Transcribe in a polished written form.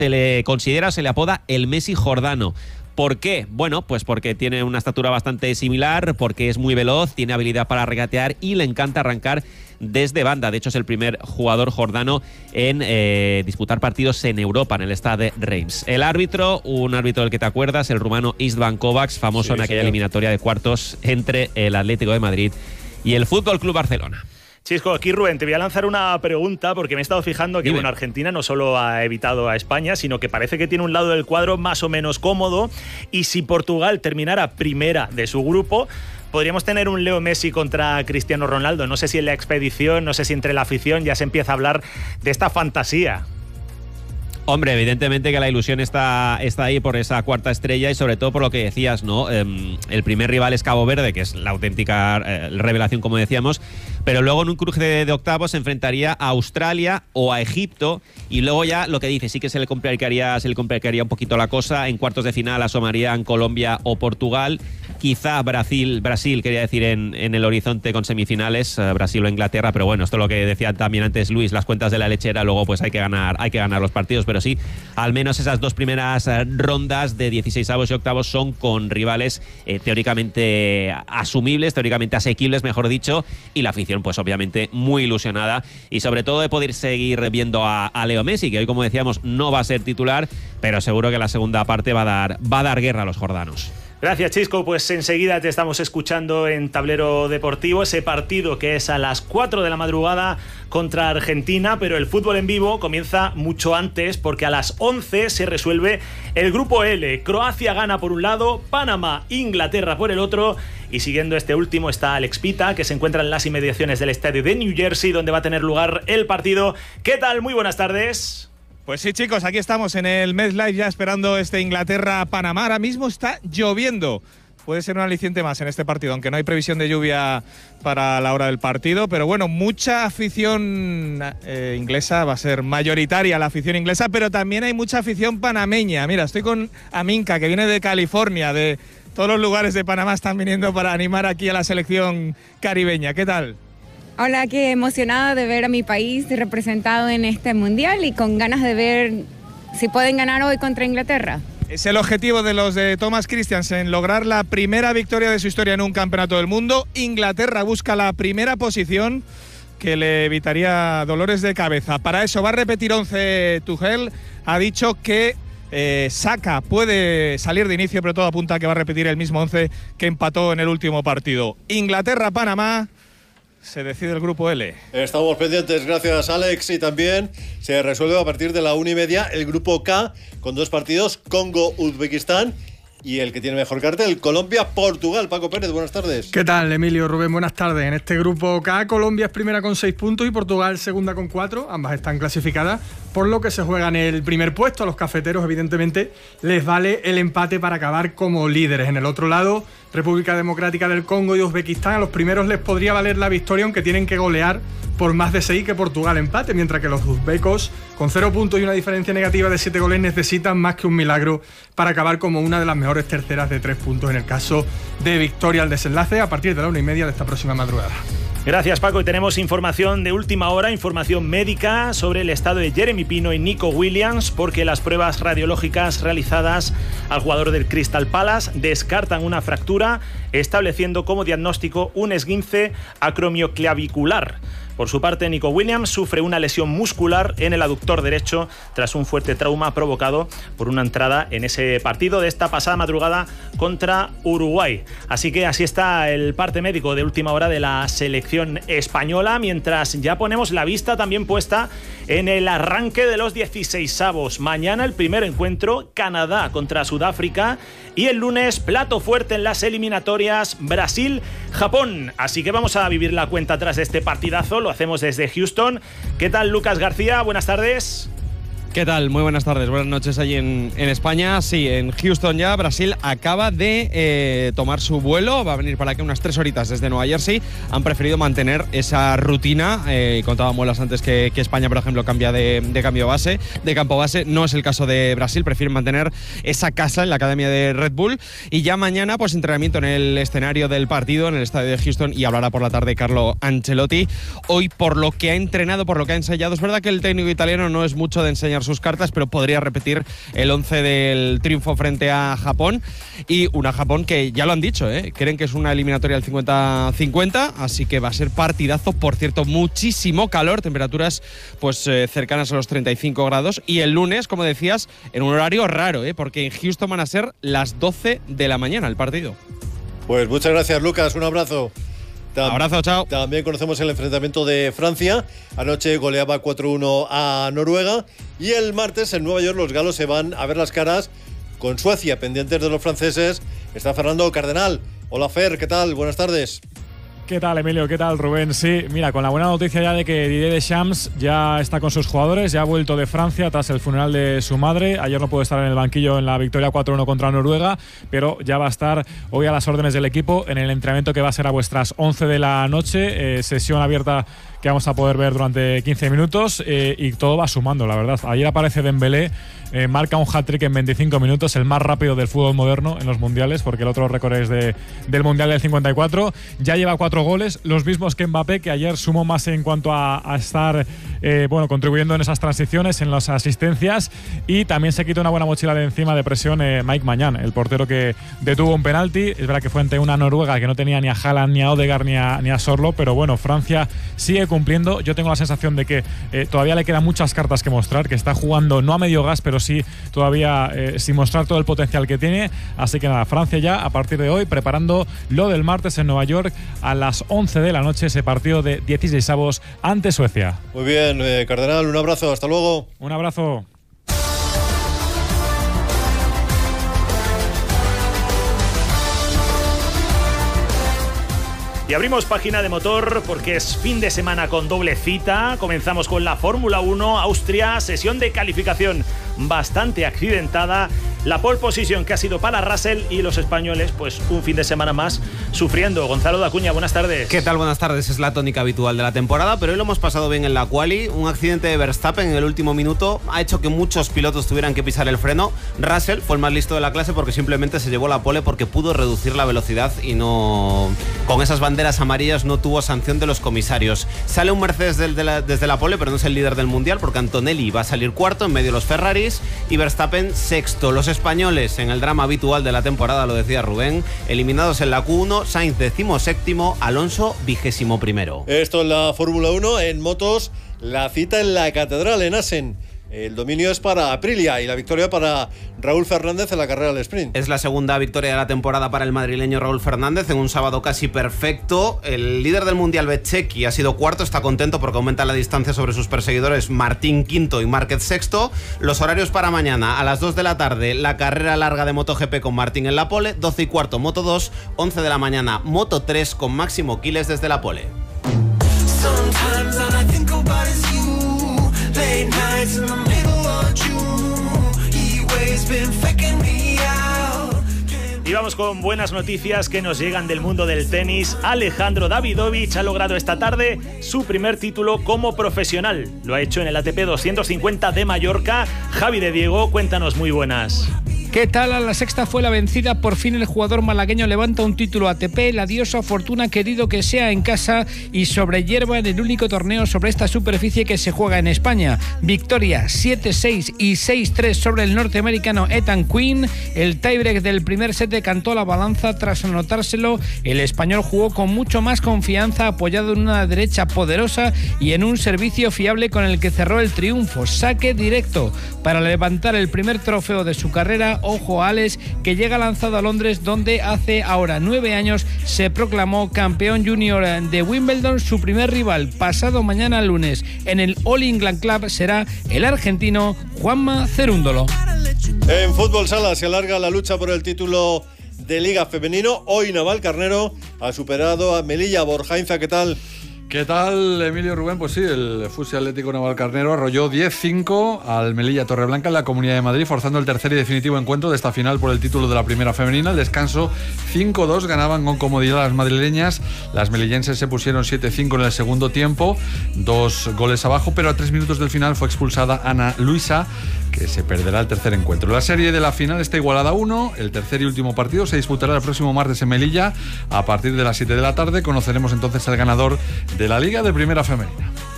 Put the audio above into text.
se le considera, se le apoda el Messi jordano. ¿Por qué? Bueno, pues porque tiene una estatura bastante similar, porque es muy veloz, tiene habilidad para regatear y le encanta arrancar desde banda. De hecho, es el primer jugador jordano en disputar partidos en Europa, en el Stade Reims. El árbitro, un árbitro del que te acuerdas, el rumano Istvan Kovacs, famoso en aquella eliminatoria de cuartos entre el Atlético de Madrid y el Fútbol Club Barcelona. Chisco, aquí Rubén, te voy a lanzar una pregunta porque me he estado fijando que Argentina no solo ha evitado a España, sino que parece que tiene un lado del cuadro más o menos cómodo, y si Portugal terminara primera de su grupo, podríamos tener un Leo Messi contra Cristiano Ronaldo. No sé si en la expedición, no sé si entre la afición ya se empieza a hablar de esta fantasía. Hombre, evidentemente que la ilusión está ahí por esa cuarta estrella y sobre todo por lo que decías, ¿no? El primer rival es Cabo Verde, que es la auténtica revelación, como decíamos, pero luego en un cruce de octavos se enfrentaría a Australia o a Egipto, y luego ya lo que dice, sí que se le complicaría un poquito la cosa. En cuartos de final asomarían Colombia o Portugal, quizá Brasil quería decir en el horizonte con semifinales, Brasil o Inglaterra, pero bueno, esto es lo que decía también antes Luis, las cuentas de la lechera, luego pues hay que ganar los partidos, pero sí, al menos esas dos primeras rondas de 16avos y octavos son con rivales teóricamente asumibles, teóricamente asequibles, mejor dicho, y la afición pues obviamente muy ilusionada, y sobre todo de poder seguir viendo a Leo Messi, que hoy, como decíamos, no va a ser titular, pero seguro que la segunda parte va a dar guerra a los jordanos. Gracias, Chisco. Pues enseguida te estamos escuchando en Tablero Deportivo, ese partido que es a las 4 de la madrugada contra Argentina, pero el fútbol en vivo comienza mucho antes, porque a las 11 se resuelve el grupo L. Croacia gana por un lado, Panamá, Inglaterra por el otro, y siguiendo este último está Alex Pita, que se encuentra en las inmediaciones del estadio de New Jersey, donde va a tener lugar el partido. ¿Qué tal? Muy buenas tardes. Pues sí, chicos, aquí estamos en el MetLife ya esperando Inglaterra-Panamá. Ahora mismo está lloviendo. Puede ser un aliciente más en este partido, aunque no hay previsión de lluvia para la hora del partido. Pero bueno, mucha afición inglesa, va a ser mayoritaria la afición inglesa, pero también hay mucha afición panameña. Mira, estoy con Aminka, que viene de California, de todos los lugares de Panamá están viniendo para animar aquí a la selección caribeña. ¿Qué tal? Hola, qué emocionada de ver a mi país representado en este mundial y con ganas de ver si pueden ganar hoy contra Inglaterra. Es el objetivo de los de Thomas Christiansen, lograr la primera victoria de su historia en un campeonato del mundo. Inglaterra busca la primera posición, que le evitaría dolores de cabeza. Para eso va a repetir 11 Tuchel. Ha dicho que Saka puede salir de inicio, pero todo apunta a que va a repetir el mismo 11 que empató en el último partido. Inglaterra-Panamá. Se decide el grupo L. Estamos pendientes, gracias Alex, y también se resuelve a partir de la 1:30 el grupo K, con dos partidos, Congo-Uzbekistán, y el que tiene mejor cartel, Colombia-Portugal. Paco Pérez, buenas tardes. ¿Qué tal, Emilio, Rubén? Buenas tardes. En este grupo K, Colombia es primera con 6 puntos y Portugal segunda con 4. Ambas están clasificadas, por lo que se juegan el primer puesto. A los cafeteros, evidentemente, les vale el empate para acabar como líderes. En el otro lado, República Democrática del Congo y Uzbekistán, a los primeros les podría valer la victoria, aunque tienen que golear por más de 6 que Portugal empate, mientras que los uzbecos, con 0 puntos y una diferencia negativa de 7 goles, necesitan más que un milagro para acabar como una de las mejores terceras de 3 puntos en el caso de victoria al desenlace a partir de la 1:30 de esta próxima madrugada. Gracias, Paco. Y tenemos información de última hora, información médica sobre el estado de Jeremy Pino y Nico Williams, porque las pruebas radiológicas realizadas al jugador del Crystal Palace descartan una fractura, estableciendo como diagnóstico un esguince acromioclavicular. Por su parte, Nico Williams sufre una lesión muscular en el aductor derecho tras un fuerte trauma provocado por una entrada en ese partido de esta pasada madrugada contra Uruguay. Así que así está el parte médico de última hora de la selección española, mientras ya ponemos la vista también puesta en el arranque de los 16avos. Mañana el primer encuentro, Canadá contra Sudáfrica, y el lunes plato fuerte en las eliminatorias, Brasil-Japón. Así que vamos a vivir la cuenta atrás de este partidazo. Lo hacemos desde Houston. ¿Qué tal, Lucas García? Buenas tardes. ¿Qué tal? Muy buenas tardes, buenas noches allí en España. Sí, en Houston ya Brasil acaba de tomar su vuelo, va a venir para aquí unas 3 horitas desde Nueva Jersey. Han preferido mantener esa rutina, contábamos las antes que España, por ejemplo, cambia de campo base. No es el caso de Brasil, prefieren mantener esa casa en la academia de Red Bull. Y ya mañana, pues entrenamiento en el escenario del partido, en el estadio de Houston, y hablará por la tarde Carlo Ancelotti. Hoy, por lo que ha entrenado, por lo que ha ensayado, es verdad que el técnico italiano no es mucho de enseñar actualizar sus cartas, pero podría repetir el 11 del triunfo frente a Japón. Y una Japón que ya lo han dicho, creen que es una eliminatoria al 50-50, así que va a ser partidazo. Por cierto, muchísimo calor, temperaturas pues cercanas a los 35 grados. Y el lunes, como decías, en un horario raro, porque en Houston van a ser las 12 de la mañana el partido. Pues muchas gracias, Lucas. Un abrazo. Abrazo, chao. También conocemos el enfrentamiento de Francia. Anoche goleaba 4-1 a Noruega. Y el martes en Nueva York los galos se van a ver las caras con Suecia. Pendientes de los franceses está Fernando Cardenal. Hola, Fer, ¿qué tal? Buenas tardes. ¿Qué tal, Emilio? ¿Qué tal, Rubén? Sí, mira, con la buena noticia ya de que Didier Deschamps ya está con sus jugadores, ya ha vuelto de Francia tras el funeral de su madre. Ayer no pudo estar en el banquillo en la victoria 4-1 contra Noruega, pero ya va a estar hoy a las órdenes del equipo en el entrenamiento que va a ser a vuestras 11 de la noche, sesión abierta que vamos a poder ver durante 15 minutos y todo va sumando, la verdad. Ayer aparece Dembélé, marca un hat-trick en 25 minutos, el más rápido del fútbol moderno en los mundiales, porque el otro récord es del Mundial del 54. Ya lleva 4 goles, los mismos que Mbappé, que ayer sumó más en cuanto a estar contribuyendo en esas transiciones, en las asistencias, y también se quita una buena mochila de encima de presión Mike Maignan, el portero que detuvo un penalti. Es verdad que fue ante una Noruega que no tenía ni a Haaland, ni a Odegaard, ni a Sorlo, pero bueno, Francia sigue cumpliendo. Yo tengo la sensación de que todavía le quedan muchas cartas que mostrar, que está jugando no a medio gas, pero sí todavía sin mostrar todo el potencial que tiene. Así que nada, Francia ya a partir de hoy preparando lo del martes en Nueva York a las 11 de la noche, ese partido de 16avos ante Suecia. Muy bien, Cardenal, un abrazo, hasta luego. Un abrazo. Y abrimos página de motor porque es fin de semana con doble cita. Comenzamos con la Fórmula 1, Austria, sesión de calificación bastante accidentada. La pole position que ha sido para Russell y los españoles, pues un fin de semana más sufriendo. Gonzalo Dacuña, buenas tardes. ¿Qué tal? Buenas tardes. Es la tónica habitual de la temporada, pero hoy lo hemos pasado bien en la quali. Un accidente de Verstappen en el último minuto ha hecho que muchos pilotos tuvieran que pisar el freno. Russell fue el más listo de la clase porque simplemente se llevó la pole porque pudo reducir la velocidad y no, con esas banderas amarillas, no tuvo sanción de los comisarios. Sale un Mercedes desde la pole, pero no es el líder del mundial porque Antonelli va a salir cuarto en medio de los Ferraris y Verstappen sexto. Los españoles en el drama habitual de la temporada, lo decía Rubén, eliminados en la Q1, Sainz 17º, Alonso 21º. Esto es la Fórmula 1. En motos, la cita en la Catedral, en Assen. El dominio es para Aprilia y la victoria para Raúl Fernández en la carrera del sprint. Es la segunda victoria de la temporada para el madrileño Raúl Fernández en un sábado casi perfecto. El líder del mundial, Bezzecchi, ha sido cuarto, está contento porque aumenta la distancia sobre sus perseguidores, Martín quinto y Márquez sexto. Los horarios para mañana: a las 2 de la tarde la carrera larga de MotoGP con Martín en la pole, 12 y cuarto Moto 2, 11 de la mañana Moto 3 con Máximo Quiles desde la pole. Y vamos con buenas noticias que nos llegan del mundo del tenis. Alejandro Davidovich ha logrado esta tarde su primer título como profesional. Lo ha hecho en el ATP 250 de Mallorca. Javi de Diego, cuéntanos, muy buenas. ¿Qué tal? A la sexta fue la vencida. Por fin el jugador malagueño levanta un título ATP. La diosa Fortuna ha querido que sea en casa y sobre hierba en el único torneo sobre esta superficie que se juega en España. Victoria 7-6 y 6-3 sobre el norteamericano Ethan Quinn. El tiebreak del primer set decantó la balanza tras anotárselo. El español jugó con mucho más confianza, apoyado en una derecha poderosa y en un servicio fiable con el que cerró el triunfo. Saque directo para levantar el primer trofeo de su carrera. Ojo a Alex, que llega lanzado a Londres, donde hace ahora 9 años se proclamó campeón junior de Wimbledon. Su primer rival pasado mañana lunes en el All England Club será el argentino Juanma Cerúndolo. En fútbol sala se alarga la lucha por el título de Liga Femenino. Hoy Navalcarnero ha superado a Melilla. Borjainza, ¿qué tal? ¿Qué tal, Emilio, Rubén? Pues sí, el Fusi Atlético Navalcarnero arrolló 10-5 al Melilla Torreblanca en la Comunidad de Madrid, forzando el tercer y definitivo encuentro de esta final por el título de la primera femenina. Al descanso, 5-2 ganaban con comodidad las madrileñas. Las melillenses se pusieron 7-5 en el segundo tiempo, 2 goles abajo, pero a 3 minutos del final fue expulsada Ana Luisa, que se perderá el tercer encuentro. La serie de la final está igualada a 1. El tercer y último partido se disputará el próximo martes en Melilla a partir de las 7 de la tarde. Conoceremos entonces al ganador de la Liga de Primera Femenina.